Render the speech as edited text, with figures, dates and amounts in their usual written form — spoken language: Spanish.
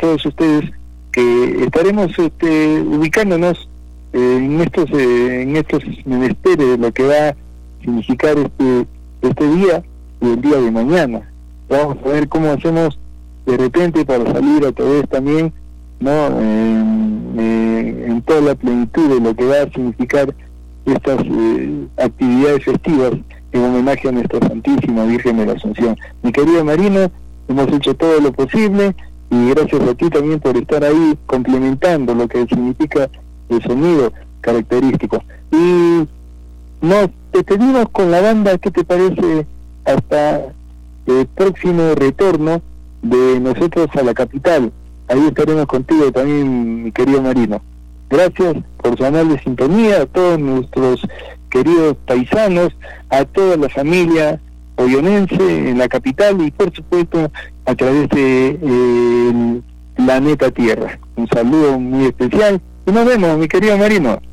todos ustedes que estaremos ubicándonos en estos menesteres de lo que va a significar este día y el día de mañana. Vamos a ver cómo hacemos de repente para salir a través también, ¿no? En toda la plenitud de lo que va a significar estas actividades festivas en homenaje a nuestra Santísima Virgen de la Asunción. Mi querido Marino, hemos hecho todo lo posible y gracias a ti también por estar ahí complementando lo que significa el sonido característico. Y nos despedimos con la banda. ¿Qué te parece hasta el próximo retorno de nosotros a la capital? Ahí estaremos contigo también, mi querido Marino. Gracias por su amable sintonía, a todos nuestros queridos paisanos, a toda la familia oyonense en la capital y por supuesto a través de Planeta Tierra. Un saludo muy especial y nos vemos, mi querido Marino.